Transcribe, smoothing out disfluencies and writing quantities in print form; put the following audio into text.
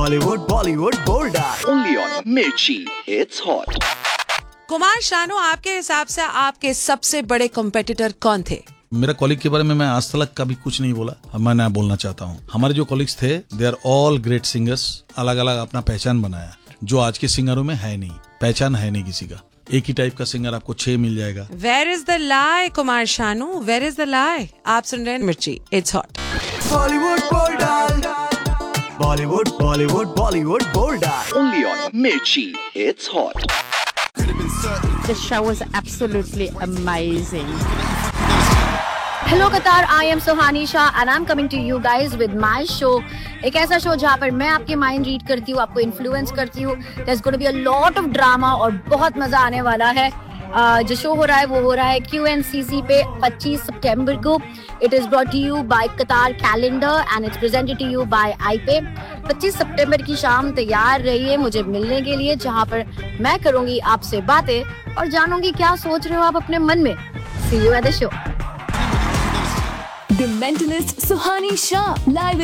Hollywood, Bollywood, bold Only on Mirchi. It's hot. Kumar Sanu, आपके हिसाब से आपके सबसे बड़े कॉम्पिटिटर कौन थे? मेरा कॉलीग के बारे में मैं आज तक कभी कुछ नहीं बोला, मैं ना बोलना चाहता हूँ। हमारे जो कॉलीग्स थे, they are all great singers, अलग अलग अपना पहचान बनाया, जो आज के सिंगरों में है नहीं, पहचान है नहीं किसी का। एक ही टाइप का सिंगर आपको 6 मिल जाएगा। Where is the lie, Kumar Sanu? Where is the lie? आप सुन रहे हैं मिर्ची, it's hot. Hollywood, bold Bollywood, Bollywood, Bollywood, bold Only on Mirchi. It's hot. The show was absolutely amazing. Hello Qatar, I am Suhani Shah and I'm coming to you guys with my show. एक ऐसा show जहाँ पर मैं आपके mind read करती हूँ, आपको influence करती हूँ. There's going to be a lot of drama और बहुत मजा आने वाला है. जो शो हो रहा है वो हो रहा है QNCC पे 25 सितंबर को. It is brought to you by Qatar Calendar and it's presented to you by iPay. 25 सितंबर की शाम तैयार रहिए मुझे मिलने के लिए, जहाँ पर मैं करूंगी आपसे बातें और जानूंगी क्या सोच रहे हो आप अपने मन में. See you at the show. The Mentalist Suhani Shah, live